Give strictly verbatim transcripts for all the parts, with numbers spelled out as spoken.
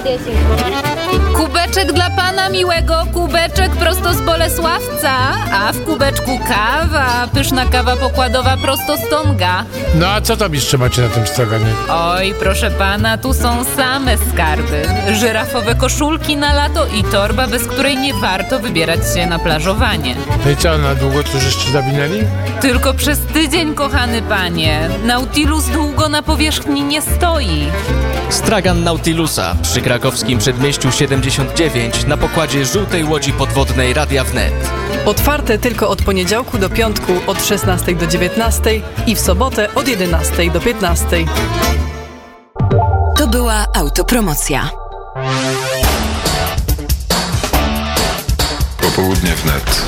dziesięć. Kubeczek dla pana miłego, kubeczek prosto z Bolesławca, a w kubeczku kawa, pyszna kawa pokładowa prosto z Tonga. No a co tam jeszcze macie na tym straganie? Oj, proszę pana, tu są same skarby. Żyrafowe koszulki na lato i torba, bez której nie warto wybierać się na plażowanie. No i co, na długo tu żeście zawinęli? Tylko przez tydzień, kochany panie. Nautilus długo na powierzchni nie stoi. Stragan Nautilusa przy krakowskim przedmieściu siedemdziesiąt dziewięć na pokładzie żółtej łodzi podwodnej Radia Wnet. Otwarte tylko od poniedziałku do piątku od szesnastej do dziewiętnastej i w sobotę od jedenastej do piętnastej. To była autopromocja. Popołudnie wnet.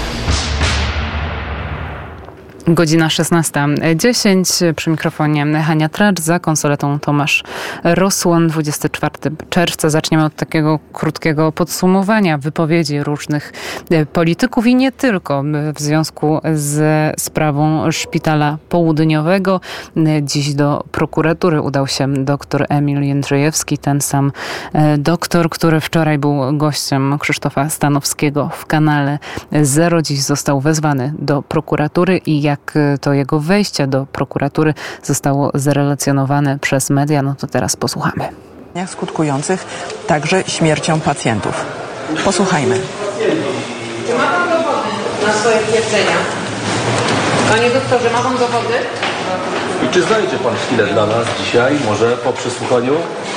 Godzina szesnasta dziesięć, przy mikrofonie Hania Tracz, za konsoletą Tomasz Rosłon. dwudziestego czwartego czerwca zaczniemy od takiego krótkiego podsumowania wypowiedzi różnych polityków i nie tylko w związku z sprawą Szpitala Południowego. Dziś do prokuratury udał się doktor Emil Jędrzejewski, ten sam doktor, który wczoraj był gościem Krzysztofa Stanowskiego w kanale Zero. Dziś został wezwany do prokuratury i jak Jak to jego wejście do prokuratury zostało zrelacjonowane przez media, no to teraz posłuchamy. Skutkujących także śmiercią pacjentów. Posłuchajmy. Czy ma pan dowody na swoje twierdzenia? Panie doktorze, ma pan dowody? I czy znajdzie pan chwilę dla nas dzisiaj, może po przesłuchaniu?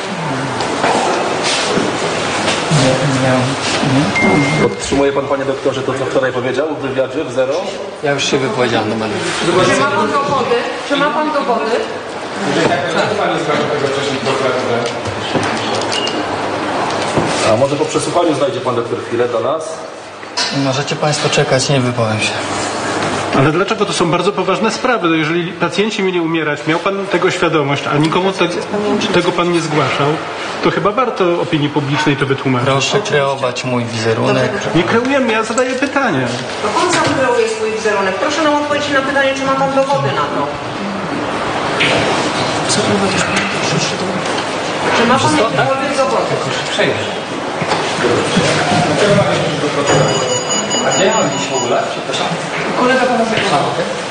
Podtrzymuje pan, panie doktorze, to co wczoraj powiedział w wywiadzie w Zero? Ja już się wypowiedziałem normalnie. Czy ma pan dowody? Czy ma pan dowody? A może po przesłuchaniu znajdzie pan doktor chwilę dla nas? Możecie państwo czekać, nie wypowiem się. Ale dlaczego to są bardzo poważne sprawy? Jeżeli pacjenci mieli umierać, miał pan tego świadomość, a nikomu te, tego pan nie zgłaszał, to chyba warto opinii publicznej to wytłumaczyć. Proszę kreować mój wizerunek. Nie kreujemy, ja zadaję pytanie. To pan sam kreuje swój wizerunek. Proszę nam odpowiedzieć na pytanie, czy ma pan dowody na to. Co prowadzisz pan? Czy ma pan jakiekolwiek dowody? Przejdziesz. A gdzie mam dziś w ogóle? Przepraszam. Kolega pana zapraszam.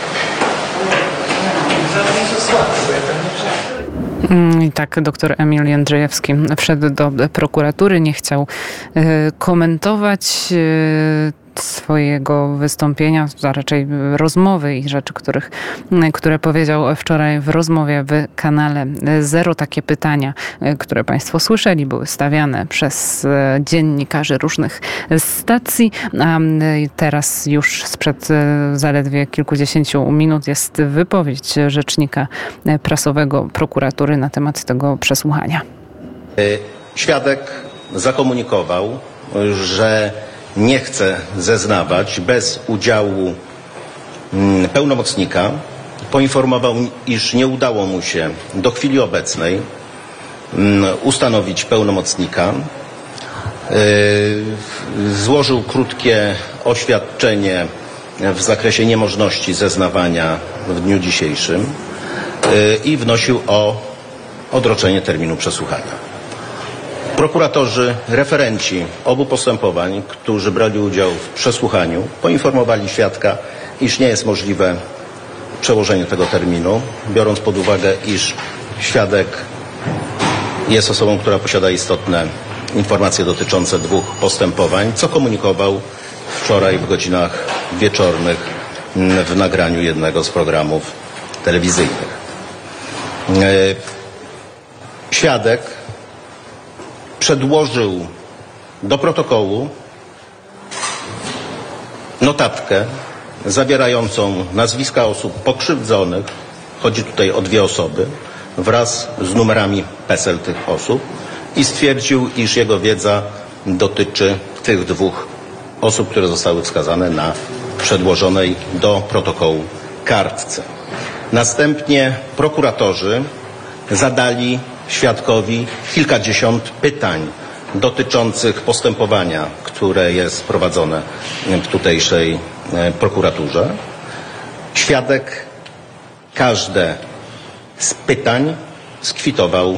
I tak doktor Emil Jędrzejewski wszedł do prokuratury, nie chciał y, komentować y, swojego wystąpienia, a raczej rozmowy i rzeczy, których, które powiedział wczoraj w rozmowie w kanale Zero. Takie pytania, które państwo słyszeli, były stawiane przez dziennikarzy różnych stacji, a teraz już sprzed zaledwie kilkudziesięciu minut jest wypowiedź rzecznika prasowego prokuratury na temat tego przesłuchania. Świadek zakomunikował, że nie chce zeznawać bez udziału pełnomocnika. Poinformował, iż nie udało mu się do chwili obecnej ustanowić pełnomocnika. Złożył krótkie oświadczenie w zakresie niemożności zeznawania w dniu dzisiejszym i wnosił o odroczenie terminu przesłuchania. Prokuratorzy, referenci obu postępowań, którzy brali udział w przesłuchaniu, poinformowali świadka, iż nie jest możliwe przełożenie tego terminu, biorąc pod uwagę, iż świadek jest osobą, która posiada istotne informacje dotyczące dwóch postępowań, co komunikował wczoraj w godzinach wieczornych w nagraniu jednego z programów telewizyjnych. Świadek przedłożył do protokołu notatkę zawierającą nazwiska osób pokrzywdzonych, chodzi tutaj o dwie osoby, wraz z numerami PESEL tych osób i stwierdził, iż jego wiedza dotyczy tych dwóch osób, które zostały wskazane na przedłożonej do protokołu kartce. Następnie prokuratorzy zadali świadkowi kilkadziesiąt pytań dotyczących postępowania, które jest prowadzone w tutejszej prokuraturze. Świadek każde z pytań skwitował